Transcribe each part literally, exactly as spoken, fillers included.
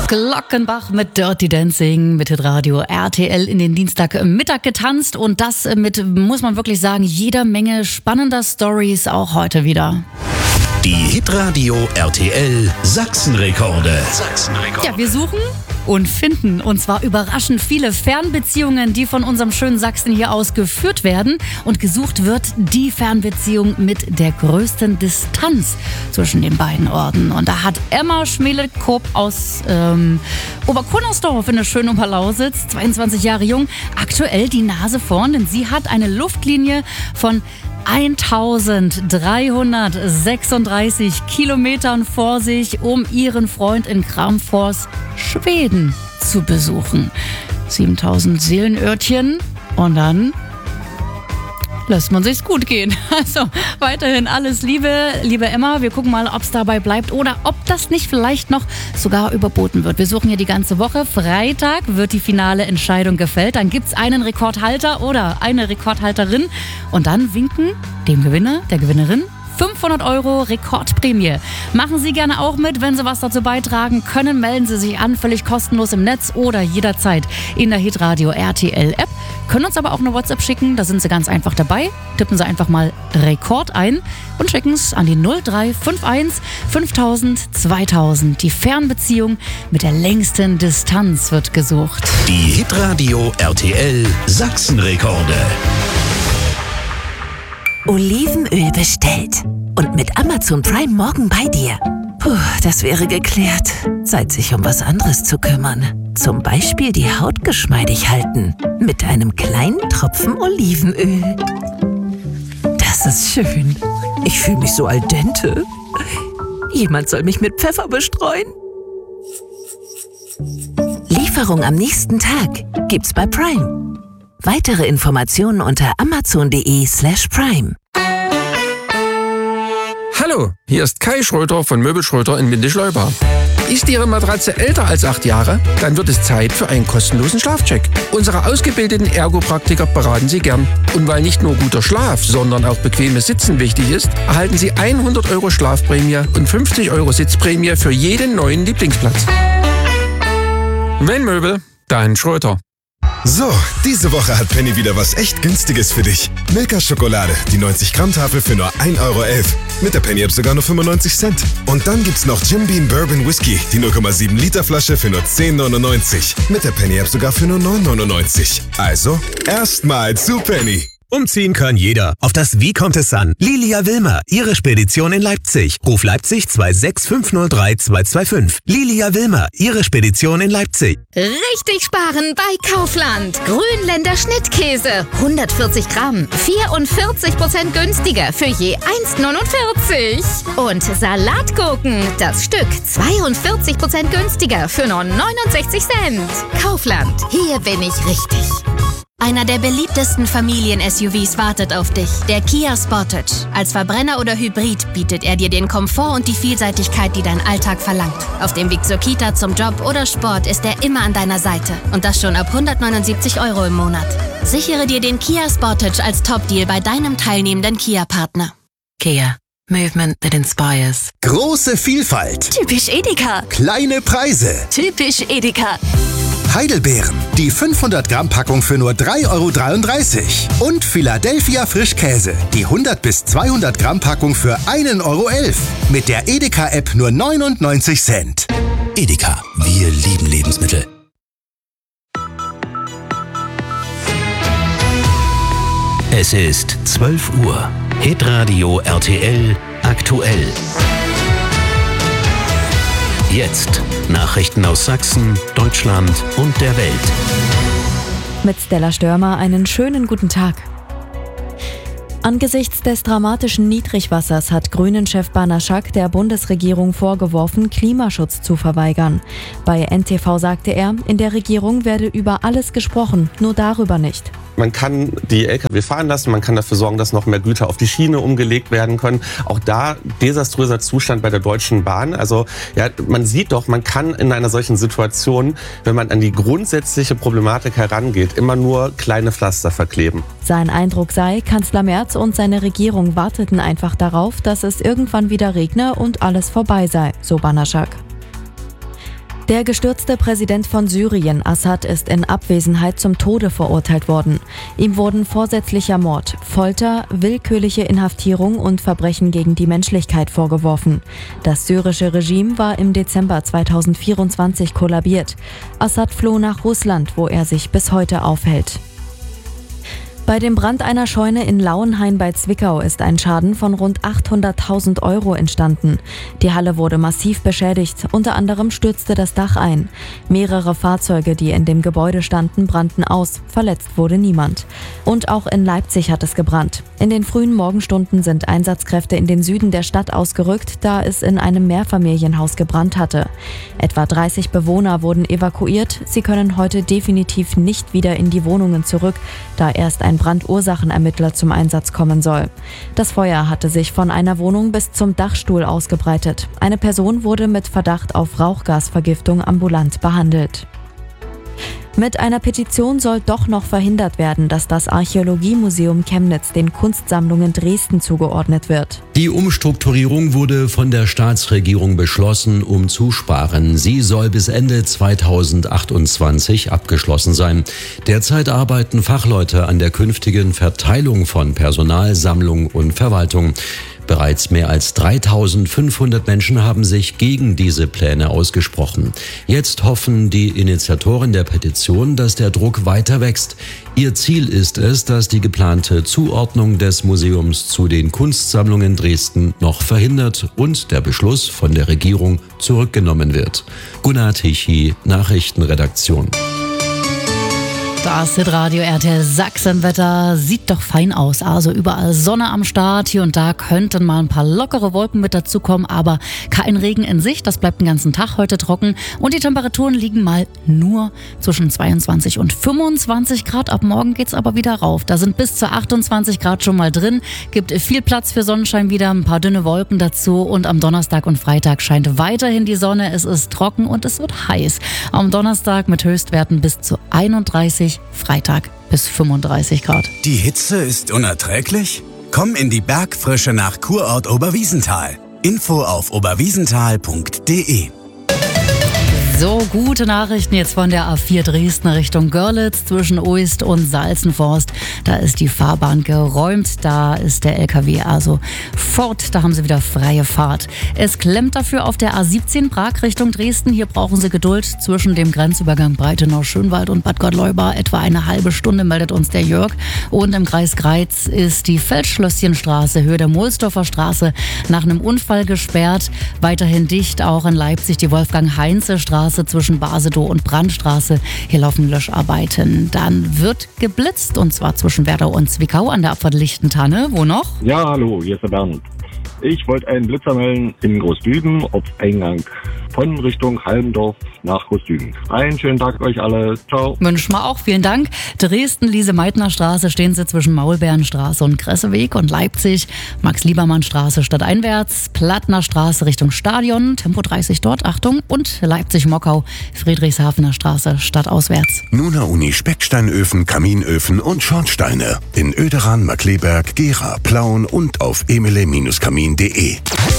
Glockenbach mit Dirty Dancing, mit Hitradio R T L in den Dienstagmittag getanzt und das mit, muss man wirklich sagen, jeder Menge spannender Stories auch heute wieder. Die Hitradio R T L Sachsenrekorde. Sachsenrekorde. Ja, wir suchen und finden, und zwar überraschend viele Fernbeziehungen, die von unserem schönen Sachsen hier aus geführt werden. Und gesucht wird die Fernbeziehung mit der größten Distanz zwischen den beiden Orten. Und da hat Emma Schmele-Koop aus ähm, Oberkunnersdorf in der schönen Oberlausitz, zweiundzwanzig Jahre jung, aktuell die Nase vorn, denn sie hat eine Luftlinie von eintausenddreihundertsechsunddreißig Kilometern vor sich, um ihren Freund in Kramfors, Schweden, zu besuchen. siebentausend Seelenörtchen und dann lässt man sich's gut gehen. Also weiterhin alles Liebe, liebe Emma. Wir gucken mal, ob es dabei bleibt oder ob das nicht vielleicht noch sogar überboten wird. Wir suchen hier die ganze Woche. Freitag wird die finale Entscheidung gefällt. Dann gibt's einen Rekordhalter oder eine Rekordhalterin. Und dann winken dem Gewinner, der Gewinnerin, fünfhundert Euro Rekordprämie. Machen Sie gerne auch mit, wenn Sie was dazu beitragen können. Melden Sie sich an, völlig kostenlos im Netz oder jederzeit in der Hitradio R T L App. Können uns aber auch eine WhatsApp schicken, da sind Sie ganz einfach dabei. Tippen Sie einfach mal Rekord ein und schicken es an die null drei fünf eins fünftausend zweitausend. Die Fernbeziehung mit der längsten Distanz wird gesucht. Die Hitradio R T L Sachsenrekorde. Olivenöl bestellt. Und mit Amazon Prime morgen bei dir. Puh, das wäre geklärt. Zeit, sich um was anderes zu kümmern. Zum Beispiel die Haut geschmeidig halten. Mit einem kleinen Tropfen Olivenöl. Das ist schön. Ich fühle mich so al dente. Jemand soll mich mit Pfeffer bestreuen. Lieferung am nächsten Tag gibt's bei Prime. Weitere Informationen unter amazon.de slash prime. Hallo, hier ist Kai Schröter von Möbel Schröter in Windischleuba. Ist Ihre Matratze älter als acht Jahre? Dann wird es Zeit für einen kostenlosen Schlafcheck. Unsere ausgebildeten Ergopraktiker beraten Sie gern. Und weil nicht nur guter Schlaf, sondern auch bequemes Sitzen wichtig ist, erhalten Sie hundert Euro Schlafprämie und fünfzig Euro Sitzprämie für jeden neuen Lieblingsplatz. Wenn Möbel, dann Schröter. So, diese Woche hat Penny wieder was echt Günstiges für dich. Milka Schokolade, die neunzig Gramm Tafel für nur ein Euro elf. Mit der Penny App sogar nur fünfundneunzig Cent. Und dann gibt's noch Jim Beam Bourbon Whisky, die null Komma sieben Liter Flasche für nur zehn neunundneunzig. Mit der Penny App sogar für nur neun neunundneunzig. Also, erstmal zu Penny. Umziehen kann jeder. Auf das Wie kommt es an? Lilia Wilmer, Ihre Spedition in Leipzig. Ruf Leipzig zwei sechs fünf null drei zwei zwei fünf. Lilia Wilmer, Ihre Spedition in Leipzig. Richtig sparen bei Kaufland. Grünländer Schnittkäse. hundertvierzig Gramm. vierundvierzig Prozent günstiger für je eins neunundvierzig. Und Salatgurken. Das Stück zweiundvierzig Prozent günstiger für nur neunundsechzig Cent. Kaufland. Hier bin ich richtig. Einer der beliebtesten Familien-S U Vs wartet auf dich, der Kia Sportage. Als Verbrenner oder Hybrid bietet er dir den Komfort und die Vielseitigkeit, die dein Alltag verlangt. Auf dem Weg zur Kita, zum Job oder Sport ist er immer an deiner Seite. Und das schon ab hundertneunundsiebzig Euro im Monat. Sichere dir den Kia Sportage als Top-Deal bei deinem teilnehmenden Kia-Partner. Kia. Movement that inspires. Große Vielfalt. Typisch Edeka. Kleine Preise. Typisch Edeka. Heidelbeeren. Die fünfhundert Gramm Packung für nur drei Euro dreiunddreißig. Und Philadelphia Frischkäse. Die hundert bis zweihundert Gramm Packung für ein Euro elf. Mit der Edeka-App nur neunundneunzig Cent. Edeka. Wir lieben Lebensmittel. Es ist zwölf Uhr. Hitradio R T L aktuell. Jetzt Nachrichten aus Sachsen, Deutschland und der Welt. Mit Stella Störmer einen schönen guten Tag. Angesichts des dramatischen Niedrigwassers hat Grünen-Chef Banaschak der Bundesregierung vorgeworfen, Klimaschutz zu verweigern. Bei N T V sagte er, in der Regierung werde über alles gesprochen, nur darüber nicht. Man kann die L K W fahren lassen, man kann dafür sorgen, dass noch mehr Güter auf die Schiene umgelegt werden können. Auch da desaströser Zustand bei der Deutschen Bahn. Also ja, man sieht doch, man kann in einer solchen Situation, wenn man an die grundsätzliche Problematik herangeht, immer nur kleine Pflaster verkleben. Sein Eindruck sei, Kanzler Merz und seine Regierung warteten einfach darauf, dass es irgendwann wieder regne und alles vorbei sei, so Banaschak. Der gestürzte Präsident von Syrien, Assad, ist in Abwesenheit zum Tode verurteilt worden. Ihm wurden vorsätzlicher Mord, Folter, willkürliche Inhaftierung und Verbrechen gegen die Menschlichkeit vorgeworfen. Das syrische Regime war im Dezember zweitausendvierundzwanzig kollabiert. Assad floh nach Russland, wo er sich bis heute aufhält. Bei dem Brand einer Scheune in Lauenhain bei Zwickau ist ein Schaden von rund achthunderttausend Euro entstanden. Die Halle wurde massiv beschädigt, unter anderem stürzte das Dach ein. Mehrere Fahrzeuge, die in dem Gebäude standen, brannten aus, verletzt wurde niemand. Und auch in Leipzig hat es gebrannt. In den frühen Morgenstunden sind Einsatzkräfte in den Süden der Stadt ausgerückt, da es in einem Mehrfamilienhaus gebrannt hatte. Etwa dreißig Bewohner wurden evakuiert, sie können heute definitiv nicht wieder in die Wohnungen zurück, da erst ein Brandursachenermittler zum Einsatz kommen soll. Das Feuer hatte sich von einer Wohnung bis zum Dachstuhl ausgebreitet. Eine Person wurde mit Verdacht auf Rauchgasvergiftung ambulant behandelt. Mit einer Petition soll doch noch verhindert werden, dass das Archäologiemuseum Chemnitz den Kunstsammlungen Dresden zugeordnet wird. Die Umstrukturierung wurde von der Staatsregierung beschlossen, um zu sparen. Sie soll bis Ende zweitausendachtundzwanzig abgeschlossen sein. Derzeit arbeiten Fachleute an der künftigen Verteilung von Personal, Sammlung und Verwaltung. Bereits mehr als dreitausendfünfhundert Menschen haben sich gegen diese Pläne ausgesprochen. Jetzt hoffen die Initiatoren der Petition, dass der Druck weiter wächst. Ihr Ziel ist es, dass die geplante Zuordnung des Museums zu den Kunstsammlungen Dresden noch verhindert und der Beschluss von der Regierung zurückgenommen wird. Gunnar Tichy, Nachrichtenredaktion. Das Hitradio R T L Sachsenwetter sieht doch fein aus. Also überall Sonne am Start. Hier und da könnten mal ein paar lockere Wolken mit dazukommen, aber kein Regen in Sicht. Das bleibt den ganzen Tag heute trocken. Und die Temperaturen liegen mal nur zwischen zweiundzwanzig und fünfundzwanzig Grad. Ab morgen geht's aber wieder rauf. Da sind bis zu achtundzwanzig Grad schon mal drin. Gibt viel Platz für Sonnenschein wieder, ein paar dünne Wolken dazu. Und am Donnerstag und Freitag scheint weiterhin die Sonne. Es ist trocken und es wird heiß. Am Donnerstag mit Höchstwerten bis zu einunddreißig, Freitag bis fünfunddreißig Grad. Die Hitze ist unerträglich? Komm in die Bergfrische nach Kurort Oberwiesenthal. Info auf oberwiesenthal punkt de. So, gute Nachrichten jetzt von der A vier Dresden Richtung Görlitz zwischen Oist und Salzenforst. Da ist die Fahrbahn geräumt, da ist der L K W also fort, da haben sie wieder freie Fahrt. Es klemmt dafür auf der A siebzehn Prag Richtung Dresden. Hier brauchen sie Geduld zwischen dem Grenzübergang Breitenau-Schönwald und Bad Gottleuba. Etwa eine halbe Stunde meldet uns der Jörg. Und im Kreis Greiz ist die Feldschlösschenstraße, Höhe der Mohlsdorfer Straße, nach einem Unfall gesperrt. Weiterhin dicht auch in Leipzig die Wolfgang-Heinze-Straße zwischen Basedow und Brandstraße. Hier laufen Löscharbeiten. Dann wird geblitzt und zwar zwischen Werdau und Zwickau an der Abfahrt Lichtentanne. Wo noch? Ja, hallo, hier ist der Bernd. Ich wollte einen Blitzer melden in Großdüben, Eingang von Richtung Halmdorf nach Großdüben. Einen schönen Tag euch alle. Ciao. Wünschen wir auch. Vielen Dank. Dresden-Lise-Meitner-Straße stehen sie zwischen Maulbeerenstraße und Kresseweg und Leipzig. Max-Liebermann-Straße stadteinwärts. Plattner Straße Richtung Stadion. Tempo dreißig dort. Achtung. Und Leipzig-Mockau. Friedrichshafener Straße stadtauswärts. Nuna Uni Specksteinöfen, Kaminöfen und Schornsteine. In Oederan, Markleberg, Gera, Plauen und auf emile Kamin punkt de.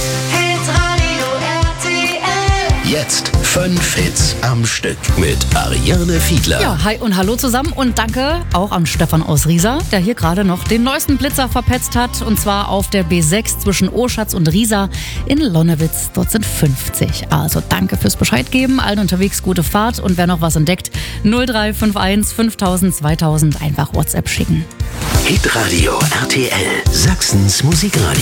Jetzt fünf Hits am Stück mit Ariane Fiedler. Ja, hi und hallo zusammen und danke auch an Stefan aus Riesa, der hier gerade noch den neuesten Blitzer verpetzt hat. Und zwar auf der B sechs zwischen Oschatz und Riesa in Lonnewitz. Dort sind fünfzig. Also danke fürs Bescheid geben. Allen unterwegs gute Fahrt. Und wer noch was entdeckt, null drei fünf eins fünftausend zweitausend einfach WhatsApp schicken. Hitradio R T L, Sachsens Musikradio.